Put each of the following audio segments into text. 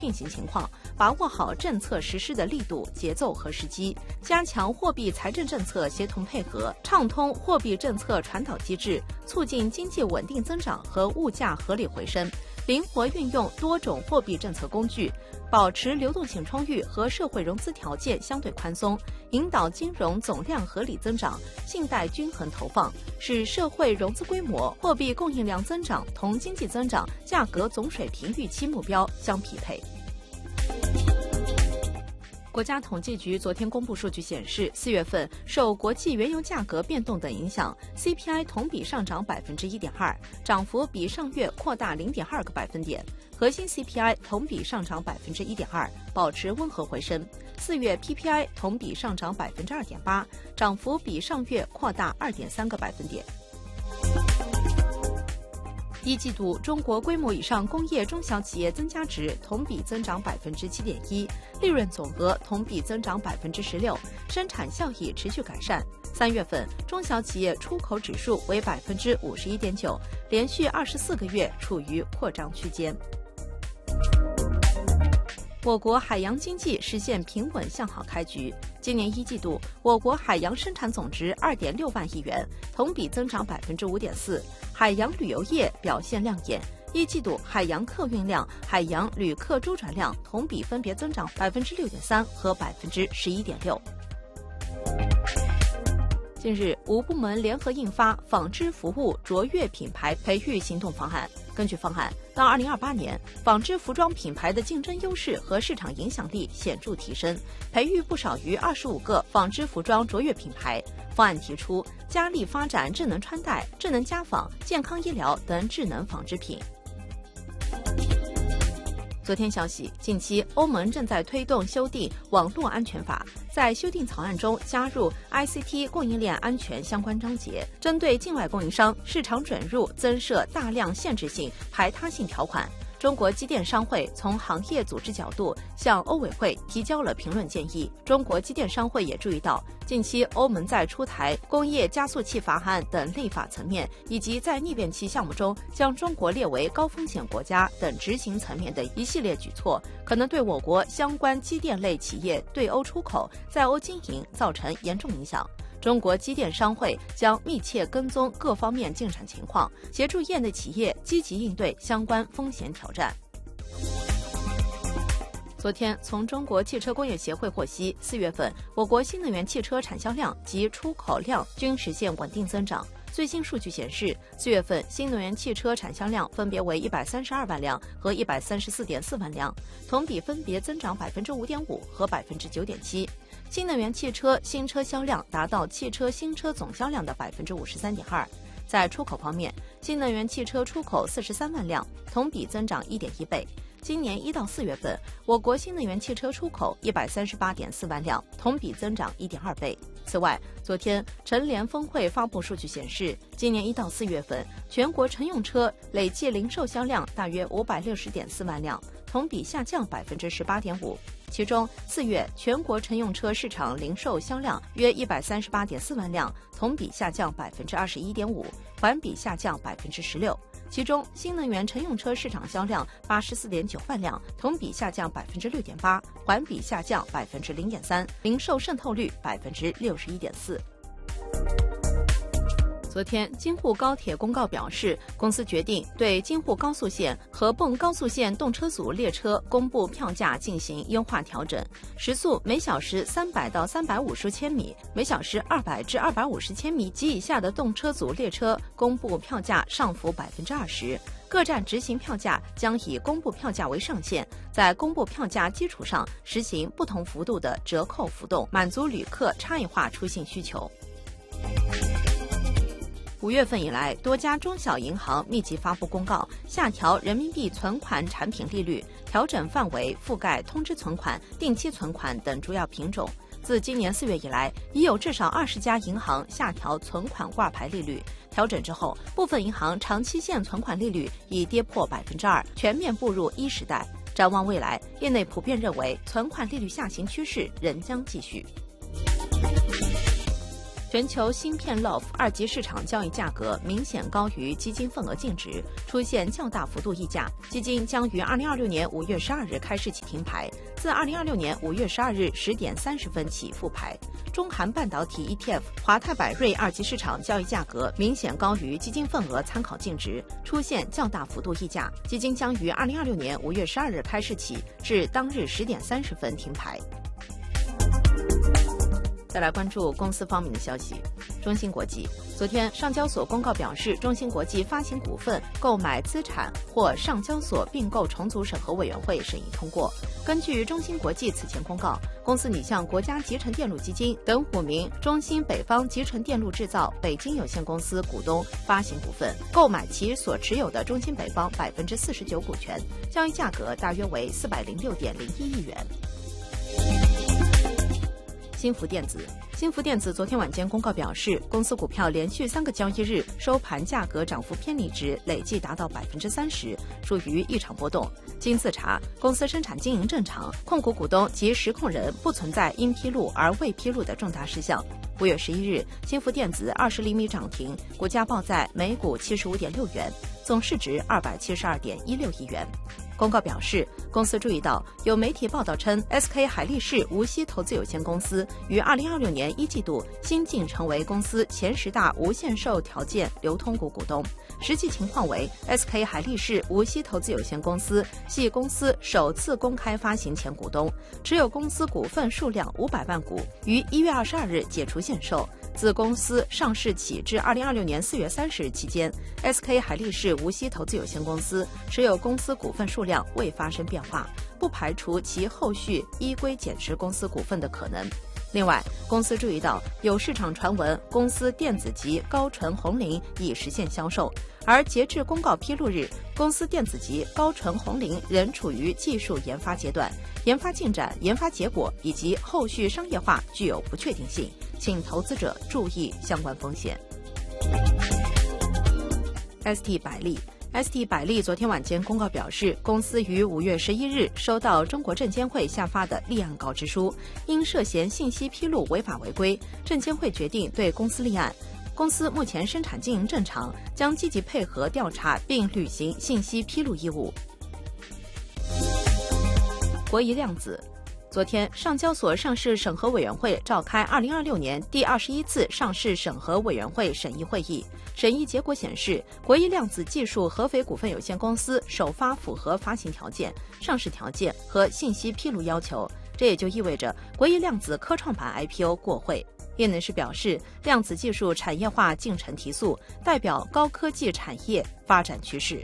运行情况，把握好政策实施的力度、节奏和时机，加强货币财政政策协同配合，畅通货币政策传导机制，促进经济稳定增长和物价合理回升，灵活运用多种货币政策工具，保持流动性充裕和社会融资条件相对宽松，引导金融总量合理增长、信贷均衡投放，使社会融资规模、货币供应量增长同经济增长价格总水平预期目标相匹配。国家统计局昨天公布数据显示，4月份受国际原油价格变动等影响 ，CPI 同比上涨1.2%，涨幅比上月扩大0.2个百分点；核心 CPI 同比上涨1.2%，保持温和回升。4月 PPI 同比上涨2.8%，涨幅比上月扩大2.3个百分点。一季度，中国规模以上工业中小企业增加值同比增长7.1%，利润总额同比增长16%，生产效益持续改善。3月份，中小企业出口指数为51.9%，连续24个月处于扩张区间。我国海洋经济实现平稳向好开局。今年一季度，我国海洋生产总值2.6万亿元，同比增长5.4%。海洋旅游业表现亮眼，一季度海洋客运量、海洋旅客周转量同比分别增长6.3%和11.6%。近日，5部门联合印发纺织服务卓越品牌培育行动方案。根据方案，到2028年，纺织服装品牌的竞争优势和市场影响力显著提升，培育不少于25个纺织服装卓越品牌。方案提出，加力发展智能穿戴、智能家纺、健康医疗等智能纺织品。昨天消息，近期欧盟正在推动修订网络安全法，在修订草案中加入 ICT 供应链安全相关章节，针对境外供应商市场准入增设大量限制性、排他性条款。中国机电商会从行业组织角度向欧委会提交了评论建议。中国机电商会也注意到，近期欧盟在出台工业加速器法案等立法层面，以及在逆变器项目中将中国列为高风险国家等执行层面的一系列举措，可能对我国相关机电类企业对欧出口、在欧经营造成严重影响。中国机电商会将密切跟踪各方面进展情况，协助业内企业积极应对相关风险挑战。昨天，从中国汽车工业协会获悉，4月份我国新能源汽车产销量及出口量均实现稳定增长。最新数据显示，4月份新能源汽车产销量分别为132万辆和134.4万辆，同比分别增长5.5%和9.7%。新能源汽车新车销量达到汽车新车总销量的53.2%。在出口方面，新能源汽车出口43万辆，同比增长1.1倍。今年1到4月份，我国新能源汽车出口138.4万辆，同比增长1.2倍。此外，昨天乘联峰会发布数据显示，今年1到4月份，全国乘用车累计零售销量大约560.4万辆，同比下降18.5%。其中，4月全国乘用车市场零售销量约138.4万辆，同比下降21.5%，环比下降16%。其中，新能源乘用车市场销量84.9万辆，同比下降6.8%，环比下降0.3%，零售渗透率61.4%。昨天，京沪高铁公告表示，公司决定对京沪高速线和泵高速线动车组列车公布票价进行优化调整，时速每小时300到350千米，每小时200至250千米及以下的动车组列车公布票价上浮20%。各站执行票价将以公布票价为上限，在公布票价基础上实行不同幅度的折扣浮动，满足旅客差异化出行需求。5月份以来，多家中小银行密集发布公告，下调人民币存款产品利率，调整范围覆盖通知存款、定期存款等主要品种。自今年4月以来，已有至少20家银行下调存款挂牌利率。调整之后，部分银行长期限存款利率已跌破2%，全面步入1时代。展望未来，业内普遍认为存款利率下行趋势仍将继续。 全球芯片 LOF 二级市场交易价格明显高于基金份额净值，出现较大幅度溢价。基金将于2026年5月12日开市起停牌，自2026年5月12日10点30分起复牌。中韩半导体 ETF 华泰柏瑞二级市场交易价格明显高于基金份额参考净值，出现较大幅度溢价。基金将于2026年5月12日开市起至当日10点30分停牌。再来关注公司方面的消息。中芯国际昨天上交所公告表示，中芯国际发行股份购买资产或上交所并购重组审核委员会审议通过。根据中芯国际此前公告，公司拟向国家集成电路基金等5名中芯北方集成电路制造北京有限公司股东发行股份，购买其所持有的中芯北方49%股权，交易价格大约为406.01亿元。新福电子昨天晚间公告表示，公司股票连续3个交易日收盘价格涨幅偏离值累计达到30%，属于异常波动。经自查，公司生产经营正常，控股股东及实控人不存在应披露而未披露的重大事项。5月11日，新福电子20厘米涨停，股价报在每股75.6元，总市值272.16亿元。公告表示，公司注意到有媒体报道称 ，SK 海力士无锡投资有限公司于2026年1季度新晋成为公司前10大无限售条件流通股股东。实际情况为 ，SK 海力士无锡投资有限公司系公司首次公开发行前股东，持有公司股份数量500万股，于1月22日解除限售。自公司上市起至2026年4月30日期间 ，SK 海力士无锡投资有限公司持有公司股份数量未发生变化，不排除其后续依规减持公司股份的可能。另外，公司注意到有市场传闻公司电子级高纯红磷已实现销售，而截至公告披露日，公司电子级高纯红磷仍处于技术研发阶段，研发进展、研发结果以及后续商业化具有不确定性，请投资者注意相关风险。ST 百利昨天晚间公告表示，公司于5月11日收到中国证监会下发的立案告知书，因涉嫌信息披露违法违规，证监会决定对公司立案。公司目前生产经营正常，将积极配合调查并履行信息披露义务。国宜量子昨天，上交所上市审核委员会召开2026年第21次上市审核委员会审议会议。审议结果显示，国宜量子技术合肥股份有限公司首发符合发行条件、上市条件和信息披露要求，这也就意味着国宜量子科创板 IPO 过会。业内人表示，量子技术产业化进程提速，代表高科技产业发展趋势。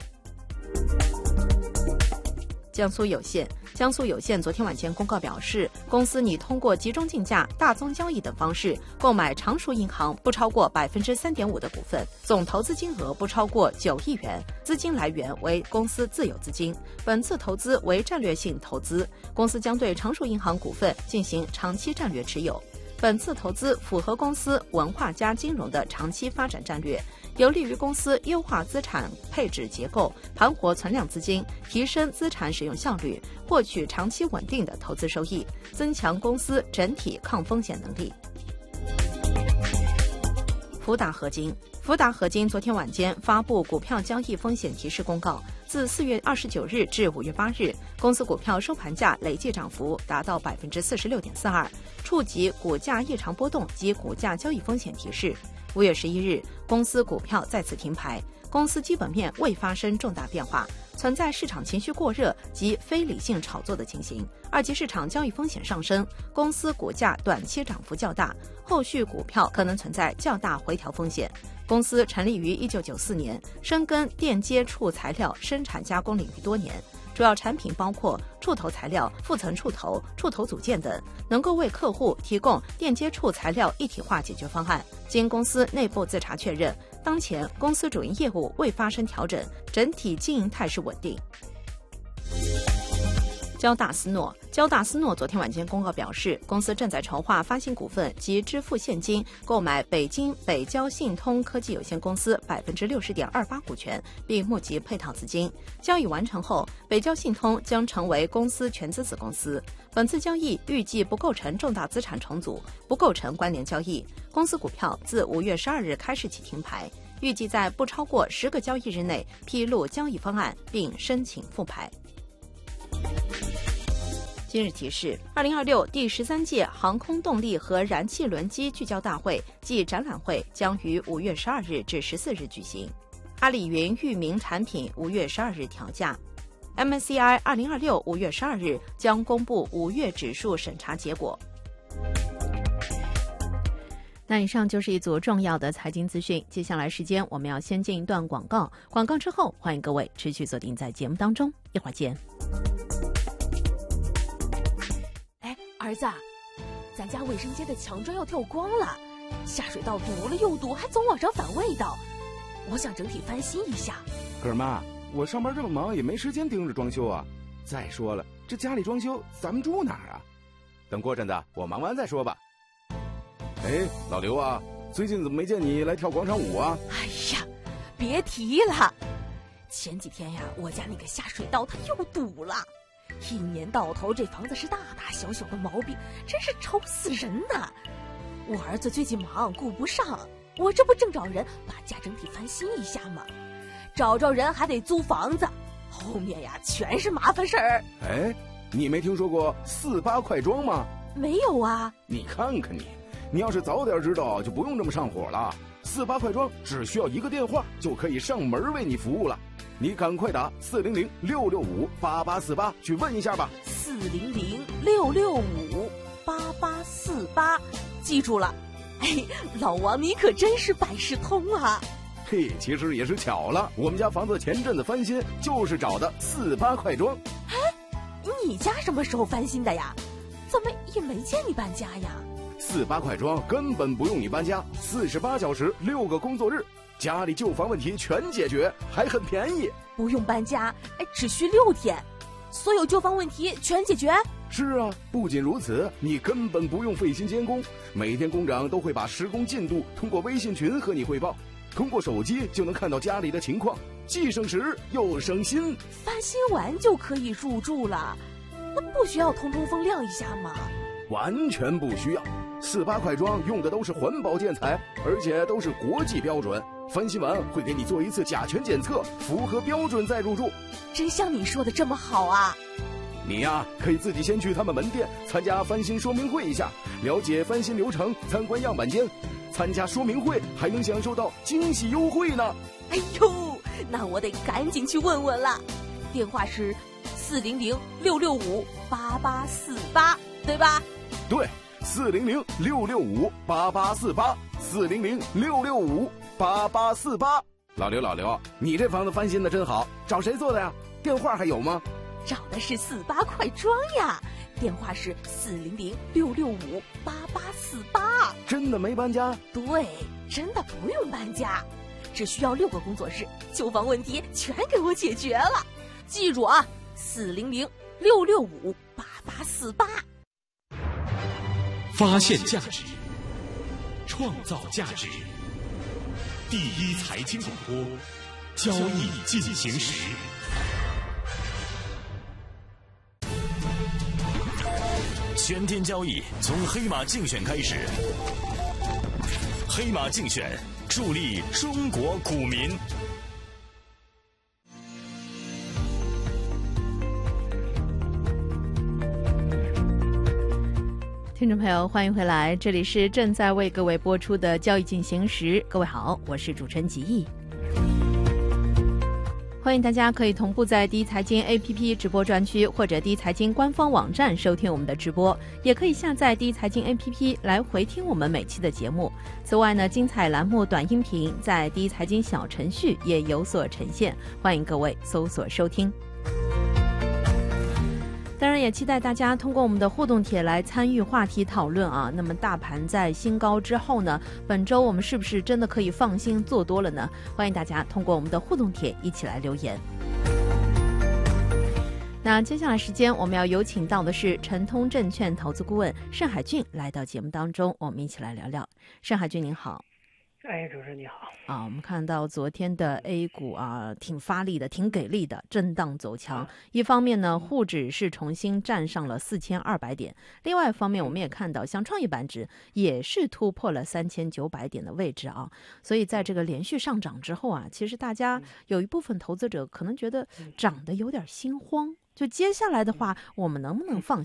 江苏有线昨天晚间公告表示，公司拟通过集中竞价、大宗交易等方式购买常熟银行不超过3.5%的股份，总投资金额不超过9亿元，资金来源为公司自有资金。本次投资为战略性投资，公司将对常熟银行股份进行长期战略持有。本次投资符合公司文化加金融的长期发展战略，有利于公司优化资产配置结构，盘活存量资金，提升资产使用效率，获取长期稳定的投资收益，增强公司整体抗风险能力。福达合金昨天晚间发布股票交易风险提示公告，自4月29日至5月8日，公司股票收盘价累计涨幅达到46.42%，触及股价异常波动及股价交易风险提示。5月11日，公司股票再次停牌，公司基本面未发生重大变化，存在市场情绪过热及非理性炒作的情形。二级市场交易风险上升，公司股价短期涨幅较大，后续股票可能存在较大回调风险。公司成立于1994年，深耕电接触材料生产加工领域多年，主要产品包括触头材料、覆层触头、触头组件等，能够为客户提供电接触材料一体化解决方案。经公司内部自查确认，当前公司主营业务未发生调整，整体经营态势稳定。交大思诺交大斯诺昨天晚间公告表示，公司正在筹划发行股份及支付现金购买北京北交信通科技有限公司60.28%股权，并募集配套资金。交易完成后，北交信通将成为公司全资子公司。本次交易预计不构成重大资产重组，不构成关联交易。公司股票自5月12日开市起停牌，预计在不超过10个交易日内披露交易方案并申请复牌。今日提示：2026第13届航空动力和燃气轮机聚焦大会暨展览会将于5月12日至14日举行。阿里云域名产品5月12日调价。MSCI 2026 5月12日将公布5月指数审查结果。那以上就是一组重要的财经资讯，接下来时间我们要先进一段广告，广告之后欢迎各位持续锁定在节目当中，一会儿见。 哎，儿子，咱家卫生间的墙砖要掉光了，下水道堵了又堵，还总往上反味道，我想整体翻新一下。 可是妈，我上班这么忙，也没时间盯着装修啊。再说了，这家里装修，咱们住哪儿啊？等过阵子我忙完再说吧。哎，老刘啊，最近怎么没见你来跳广场舞啊？ 哎呀，别提了，前几天呀，我家那个下水道它又堵了，一年到头这房子是大大小小的毛病，真是愁死人呐。我儿子最近忙顾不上，我这不正找人把家整体翻新一下吗？找着人还得租房子，后面呀全是麻烦事儿。 哎，你没听说过48快装吗？ 没有啊。 你看看你要是早点知道，就不用这么上火了。48快装只需要一个电话就可以上门为你服务了，你赶快打400-665-8848去问一下吧。 400-665-8848，记住了。哎，老王你可真是百事通啊。 嘿，其实也是巧了，我们家房子前阵子翻新，就是找的48快装。 哎，你家什么时候翻新的呀？怎么也没见你搬家呀 ？48快装根本不用你搬家，48小时6个工作日，家里旧房问题全解决，还很便宜。 不用搬家，只需6天，所有旧房问题全解决。 是啊，不仅如此，你根本不用费心监工，每天工长都会把施工进度通过微信群和你汇报，通过手机就能看到家里的情况，既省时又省心。 翻新完就可以入住了，那不需要通风亮一下吗？ 完全不需要，48快装用的都是环保建材，而且都是国际标准。翻新完会给你做一次甲醛检测，符合标准再入住。 真像你说的这么好啊！ 你呀，可以自己先去他们门店参加翻新说明会一下，了解翻新流程，参观样板间。参加说明会还能享受到惊喜优惠呢。 哎呦，那我得赶紧去问问了。电话是400-665-8848，对吧？ 对，400-665-8848，400-665-8848。老刘，你这房子翻新的真好，找谁做的呀？电话还有吗？ 找的是48快装呀，电话是400-665-8848。 真的没搬家？ 对，真的不用搬家，只需要6个工作日，旧房问题全给我解决了。记住啊，400-665-8848。 发现价值，创造价值。第一财经广播，交易进行时。全天交易从黑马竞选开始，黑马竞选助力中国股民。 听众朋友，欢迎回来，这里是正在为各位播出的交易进行时。各位好，我是主持人吉毅。欢迎大家可以同步在第一财经 APP 直播专区或者第一财经官方网站收听我们的直播，也可以下载第一财经 APP 来回听我们每期的节目。此外呢，精彩栏目短音频在第一财经小程序也有所呈现，欢迎各位搜索收听。当然也期待大家通过我们的互动帖来参与话题讨论啊。那么大盘在新高之后呢，本周我们是不是真的可以放心做多了呢？欢迎大家通过我们的互动帖一起来留言。 那接下来时间，我们要有请到的是晨通证券投资顾问盛海俊来到节目当中，我们一起来聊聊。盛海俊您好。 主持人你好。 我们看到昨天的 A 股挺发力的，挺给力的，震荡走强。一方面呢，沪指是重新站上了4200点，另外一方面我们也看到像创业板指也是突破了3900点的位置啊。所以在这个连续上涨之后其实大家有一部分投资者可能觉得涨得有点心慌，就接下来的话我们能不能放